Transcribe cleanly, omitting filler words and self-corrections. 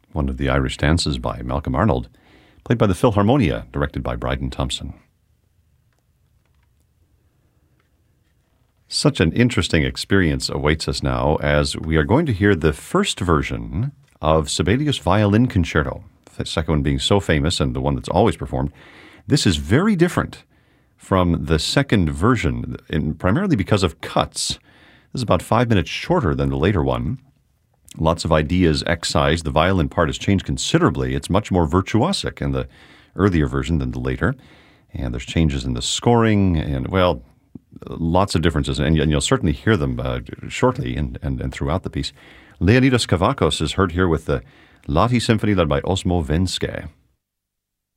one of the Irish dances by Malcolm Arnold, played by the Philharmonia, directed by Bryden Thompson. Such an interesting experience awaits us now as we are going to hear the first version of Sibelius' Violin Concerto, the second one being so famous and the one that's always performed. This is very different from the second version, primarily because of cuts. This is about 5 minutes shorter than the later one. Lots of ideas excised. The violin part has changed considerably. It's much more virtuosic in the earlier version than the later. And there's changes in the scoring and, well, lots of differences, and you'll certainly hear them shortly and throughout the piece. Leonidas Kavakos is heard here with the Lahti Symphony led by Osmo Venske.